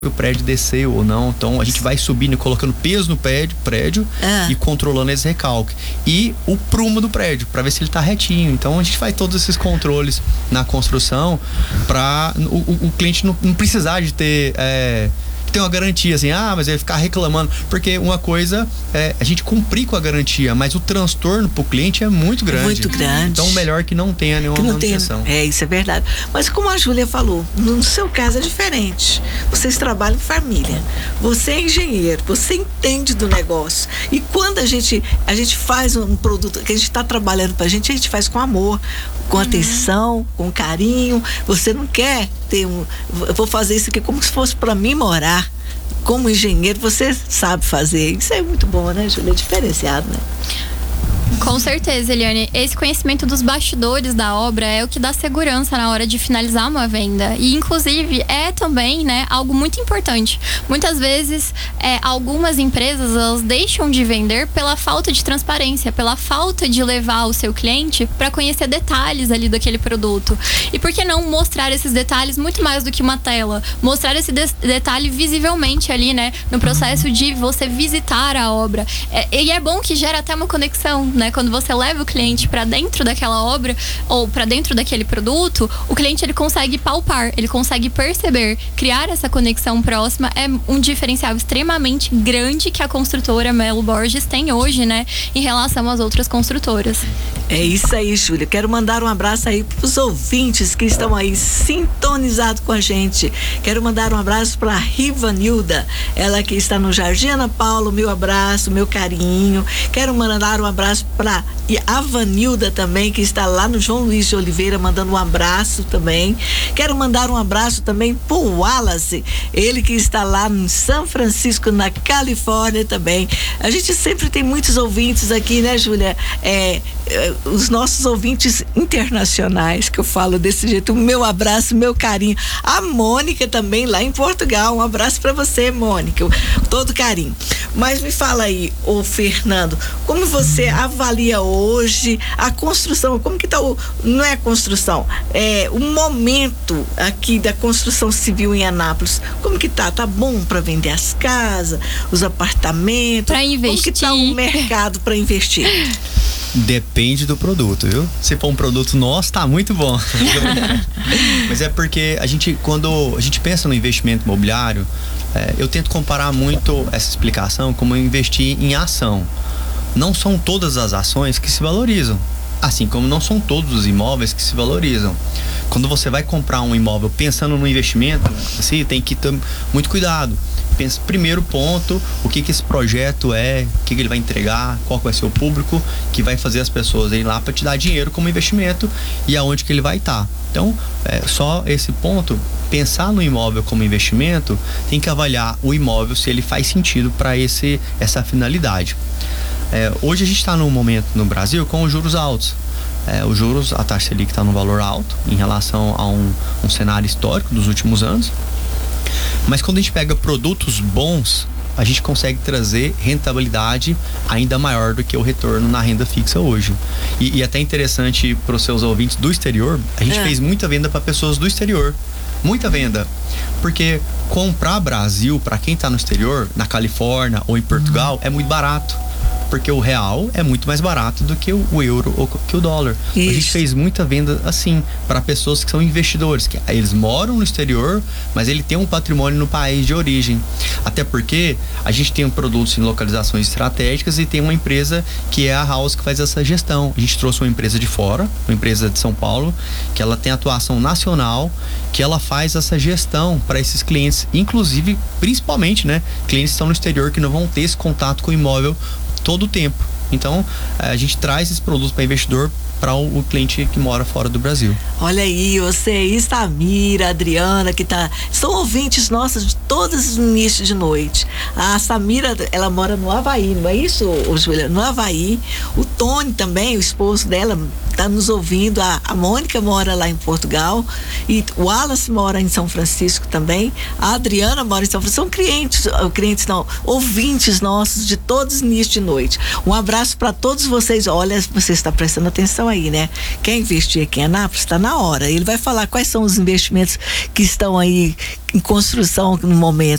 o prédio descer ou não. Então a gente vai subindo e colocando peso no prédio e controlando esse recalque. E o prumo do prédio, para ver se ele tá retinho. Então a gente faz todos esses controles na construção para o cliente não precisar de ter uma garantia assim, mas ele ficar reclamando, porque uma coisa é a gente cumprir com a garantia, mas o transtorno pro cliente é muito grande. Muito grande. Então melhor que não tenha nenhuma manutenção. Isso é verdade. Mas como a Júlia falou, no seu caso é diferente. Vocês trabalham em família. Você é engenheiro, você entende do negócio. E quando a gente faz um produto que a gente está trabalhando pra gente, a gente faz com amor, com atenção, com carinho. Você não quer ter eu vou fazer isso aqui como se fosse para mim morar. Como engenheiro, você sabe fazer. Isso é muito bom, né, Júlia? É diferenciado, né? Com certeza, Eliane. Esse conhecimento dos bastidores da obra é o que dá segurança na hora de finalizar uma venda. E, inclusive, é também, né, algo muito importante. Muitas vezes, algumas empresas, elas deixam de vender pela falta de transparência, pela falta de levar o seu cliente para conhecer detalhes ali daquele produto. E por que não mostrar esses detalhes muito mais do que uma tela? Mostrar esse detalhe visivelmente ali, né, no processo de você visitar a obra. E é bom que gera até uma conexão, né? Quando você leva o cliente para dentro daquela obra ou para dentro daquele produto, o cliente ele consegue palpar, ele consegue perceber, criar essa conexão próxima. É um diferencial extremamente grande que a construtora Melo Borges tem hoje, né, em relação às outras construtoras. É isso aí, Júlia. Quero mandar um abraço aí pros ouvintes que estão aí sintonizados com a gente. Quero mandar um abraço para Rivanilda, ela que está no Jardim Ana Paula, meu abraço, meu carinho. Quero mandar um abraço para a Vanilda também, que está lá no João Luiz de Oliveira, mandando um abraço também. Quero mandar um abraço também pro Wallace, ele que está lá em São Francisco, na Califórnia também. A gente sempre tem muitos ouvintes aqui, né, Júlia? Os nossos ouvintes internacionais, que eu falo desse jeito, o meu abraço, meu carinho. A Mônica também, lá em Portugal, um abraço para você, Mônica, todo carinho. Mas me fala aí, ô Fernando, como você avalia hoje a construção, como que tá não é a construção, o momento aqui da construção civil em Anápolis, como que tá bom para vender as casas, os apartamentos, para investir, como que tá o mercado para investir? Depende do produto, viu? Se for um produto nosso, tá muito bom. Mas é porque quando a gente pensa no investimento imobiliário, eu tento comparar muito essa explicação como investir em ação. Não são todas as ações que se valorizam, assim como não são todos os imóveis que se valorizam. Quando você vai comprar um imóvel pensando no investimento, assim, tem que ter muito cuidado. Pensa, primeiro ponto, o que esse projeto o que ele vai entregar, qual vai ser o público que vai fazer as pessoas irem lá para te dar dinheiro como investimento e aonde que ele vai estar. Então, só esse ponto, pensar no imóvel como investimento, tem que avaliar o imóvel se ele faz sentido para essa finalidade. Hoje a gente está num momento no Brasil com os juros altos. Os juros, a taxa Selic está num valor alto em relação a um cenário histórico dos últimos anos. Mas quando a gente pega produtos bons, a gente consegue trazer rentabilidade ainda maior do que o retorno na renda fixa hoje. E até interessante para os seus ouvintes do exterior, a gente fez muita venda para pessoas do exterior. Muita venda. Porque comprar Brasil, para quem está no exterior, na Califórnia ou em Portugal, é muito barato. Porque o real é muito mais barato do que o euro ou que o dólar. Isso. A gente fez muita venda assim, para pessoas que são investidores, que eles moram no exterior, mas ele tem um patrimônio no país de origem. Até porque a gente tem produtos em localizações estratégicas e tem uma empresa que é a House que faz essa gestão. A gente trouxe uma empresa de fora, uma empresa de São Paulo, que ela tem atuação nacional, que ela faz essa gestão para esses clientes, inclusive, principalmente, né, clientes que estão no exterior que não vão ter esse contato com o imóvel todo o tempo. Então, a gente traz esse produto para investidor, para o cliente que mora fora do Brasil. Olha aí, você, Samira, Adriana, são ouvintes nossas de todos os inícios de noite. A Samira, ela mora no Havaí, não é isso, Júlia? No Havaí. O Tony também, o esposo dela, tá nos ouvindo. A Mônica mora lá em Portugal e o Wallace mora em São Francisco também. A Adriana mora em São Francisco. São ouvintes nossos de todos os inícios de noite. Um abraço para todos vocês. Olha, você está prestando atenção aí, né? Quer investir aqui em Anápolis? Está na hora. Ele vai falar quais são os investimentos que estão aí em construção no momento.